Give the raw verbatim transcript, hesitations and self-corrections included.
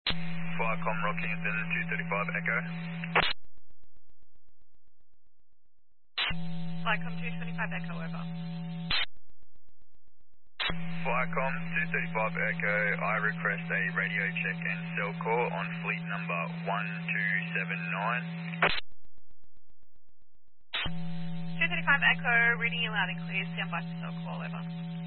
Flycom Rockington, two thirty-five Echo. Flycom two twenty-five Echo, over. Flycom two thirty-five Echo, I request a radio check and cell call on fleet number one two seven nine. two thirty-five Echo, reading you loud and clear, stand by for cell call, over.